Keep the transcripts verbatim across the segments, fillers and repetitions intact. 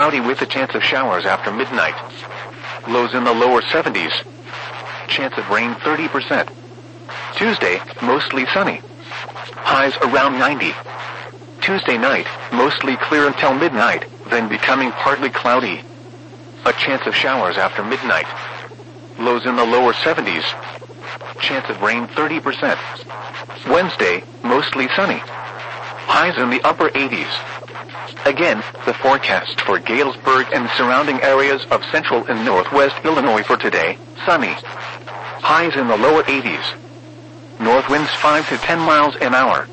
cloudy with a chance of showers after midnight. Lows in the lower seventies. Chance of rain thirty percent. Tuesday, mostly sunny. Highs around ninety. Tuesday night, mostly clear until midnight, then becoming partly cloudy. A chance of showers after midnight. Lows in the lower seventies. Chance of rain thirty percent. Wednesday, mostly sunny. Highs in the upper eighties. Again, the forecast for Galesburg and surrounding areas of central and northwest Illinois for today, sunny. Highs in the lower eighties. North winds five to ten miles an hour.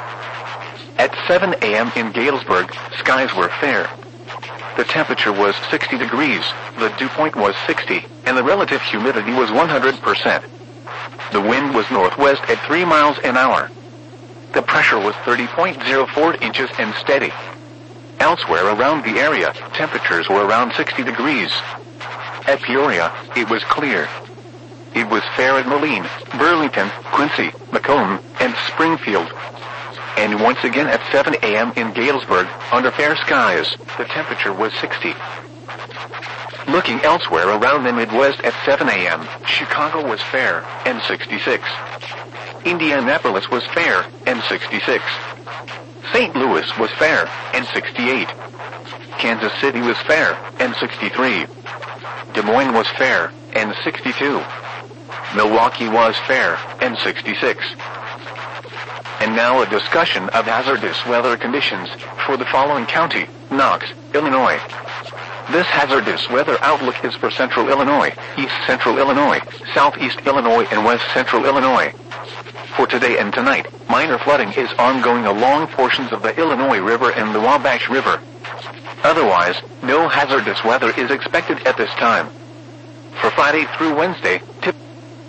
At seven a m in Galesburg, skies were fair. The temperature was sixty degrees, the dew point was sixty, and the relative humidity was one hundred percent. The wind was northwest at three miles an hour. The pressure was thirty point zero four inches and steady. Elsewhere around the area, temperatures were around sixty degrees. At Peoria, it was clear. It was fair at Moline, Burlington, Quincy, Macomb, and Springfield. And once again at seven a m in Galesburg, under fair skies, the temperature was sixty. Looking elsewhere around the Midwest at seven a m, Chicago was fair, and sixty-six. Indianapolis was fair, and sixty-six. Saint Louis was fair, and sixty-eight. Kansas City was fair, and sixty-three. Des Moines was fair, and sixty-two. Milwaukee was fair, and sixty-six. And now a discussion of hazardous weather conditions for the following county, Knox, Illinois. This hazardous weather outlook is for central Illinois, east central Illinois, southeast Illinois, and west central Illinois. For today and tonight, minor flooding is ongoing along portions of the Illinois River and the Wabash River. Otherwise, no hazardous weather is expected at this time. For Friday through Wednesday,